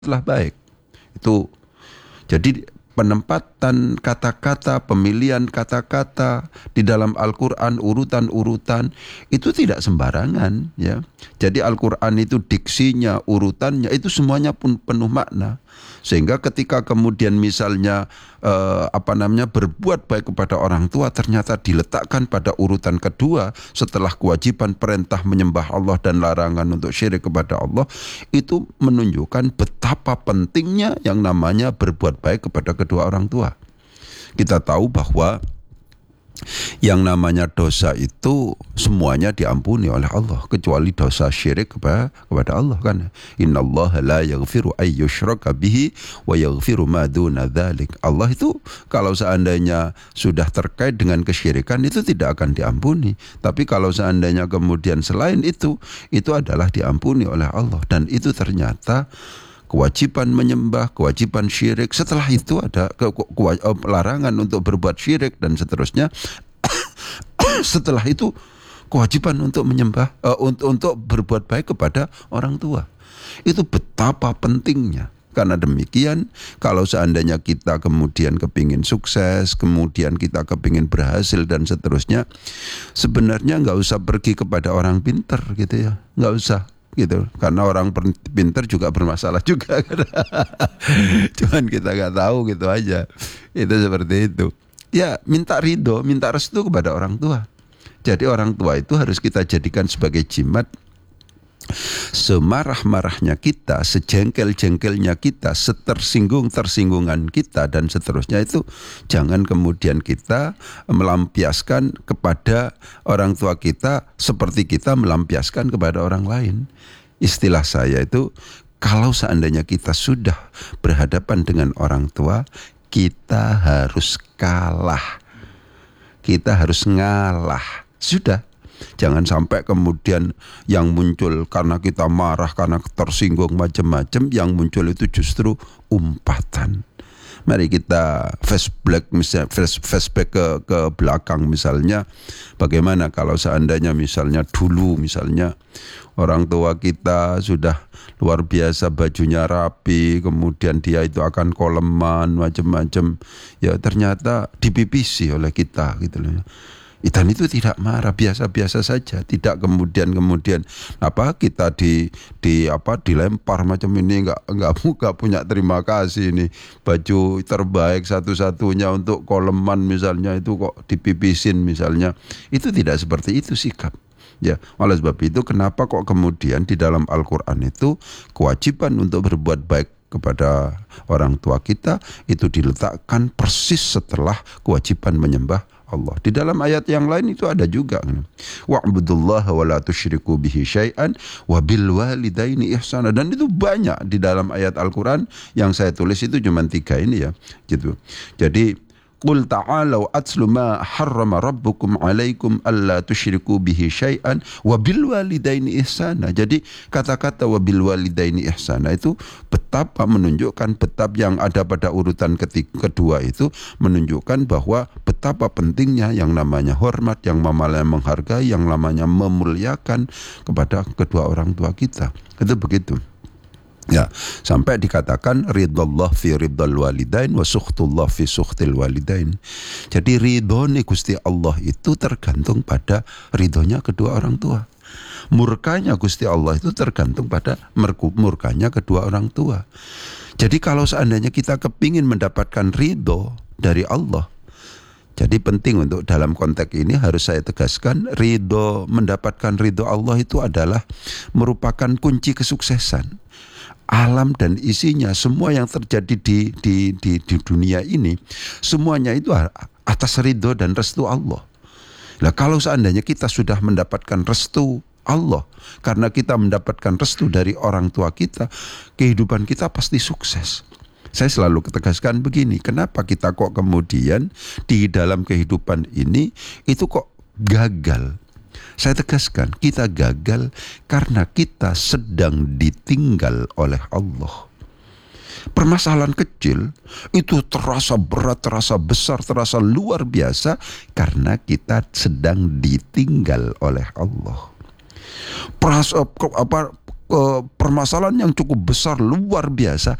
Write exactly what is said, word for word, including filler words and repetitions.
telah baik. Itu jadi penempatan kata-kata, pemilihan kata-kata di dalam Al-Quran, urutan-urutan itu tidak sembarangan, ya. Jadi Al-Quran itu diksinya, urutannya itu semuanya pun penuh makna. Sehingga ketika kemudian misalnya eh, apa namanya berbuat baik kepada orang tua ternyata diletakkan pada urutan kedua setelah kewajiban perintah menyembah Allah dan larangan untuk syirik kepada Allah, itu menunjukkan betapa pentingnya yang namanya berbuat baik kepada kedua orang tua. Kita tahu bahwa yang namanya dosa itu semuanya diampuni oleh Allah kecuali dosa syirik kepada kepada Allah, kan. Innallaha la yaghfiru ay yushraka bihi wa yaghfiru ma duna dzalik. Allah itu kalau seandainya sudah terkait dengan kesyirikan itu tidak akan diampuni. Tapi kalau seandainya kemudian selain itu itu adalah diampuni oleh Allah, dan itu ternyata kewajiban menyembah, kewajiban syirik. Setelah itu ada ke, ke, ke, larangan untuk berbuat syirik dan seterusnya. Setelah itu kewajiban untuk menyembah, uh, untuk, untuk berbuat baik kepada orang tua. Itu betapa pentingnya. Karena demikian, kalau seandainya kita kemudian kepingin sukses, kemudian kita kepingin berhasil dan seterusnya, sebenarnya nggak usah pergi kepada orang pinter gitu ya, nggak usah. Gitu, karena orang pinter juga bermasalah juga. Cuman kita nggak tahu gitu aja. Itu seperti itu. Ya, minta ridho, minta restu kepada orang tua. Jadi orang tua itu harus kita jadikan sebagai jimat. Semarah-marahnya kita, sejengkel-jengkelnya kita, setersinggung-tersinggungan kita dan seterusnya itu jangan kemudian kita melampiaskan kepada orang tua kita seperti kita melampiaskan kepada orang lain. Istilah saya itu, kalau seandainya kita sudah berhadapan dengan orang tua, kita harus kalah. Kita harus ngalah. Sudah. Jangan sampai kemudian yang muncul karena kita marah, karena tersinggung macam-macam, yang muncul itu justru umpatan. Mari kita flashback misalnya, flashback ke ke belakang misalnya, bagaimana kalau seandainya misalnya dulu misalnya orang tua kita sudah luar biasa bajunya rapi, kemudian dia itu akan koleman macam-macam, ya ternyata dipipisi oleh kita gitu loh. Dan itu tidak marah, biasa-biasa saja, tidak kemudian kemudian apa kita di di apa dilempar macam ini, enggak enggak enggak punya terima kasih, ini baju terbaik satu-satunya untuk koleman misalnya itu kok dipipisin misalnya. Itu tidak seperti itu sikap. Ya, oleh sebab itu kenapa kok kemudian di dalam Al-Qur'an itu kewajiban untuk berbuat baik kepada orang tua kita itu diletakkan persis setelah kewajiban menyembah Allah. Di dalam ayat yang lain itu ada juga. Wa'budullaha wa la tusyriku bihi syai'an wa bil walidaini ihsana. Dan itu banyak di dalam ayat Al-Quran. Yang saya tulis itu cuma tiga ini ya. Gitu. Jadi Qul ta'alau atslu ma harrama rabbukum alaikum alla tusyriku bihi syai'an wa bil walidaini ihsana. Jadi kata-kata wa bil walidaini ihsana itu betapa menunjukkan, betapa yang ada pada urutan ketiga, kedua itu menunjukkan bahwa betapa pentingnya yang namanya hormat, yang namanya menghargai, yang namanya memuliakan kepada kedua orang tua kita. Itu begitu. Ya, sampai dikatakan ridallah fi ridal walidain wa sukhtullah fi sukhtil walidain. Jadi ridhone Gusti Allah itu tergantung pada ridhonya kedua orang tua. Murkanya Gusti Allah itu tergantung pada murkanya kedua orang tua. Jadi kalau seandainya kita kepingin mendapatkan ridho dari Allah, jadi penting untuk dalam konteks ini harus saya tegaskan, ridho, mendapatkan ridho Allah itu adalah merupakan kunci kesuksesan. Alam dan isinya, semua yang terjadi di, di, di, di dunia ini, semuanya itu atas ridho dan restu Allah. Nah, kalau seandainya kita sudah mendapatkan restu Allah, karena kita mendapatkan restu dari orang tua kita, kehidupan kita pasti sukses. Saya selalu ketegaskan begini, kenapa kita kok kemudian di dalam kehidupan ini itu kok gagal? Saya tegaskan, kita gagal karena kita sedang ditinggal oleh Allah. Permasalahan kecil itu terasa berat, terasa besar, terasa luar biasa karena kita sedang ditinggal oleh Allah. Perasa, apa, uh, permasalahan yang cukup besar luar biasa,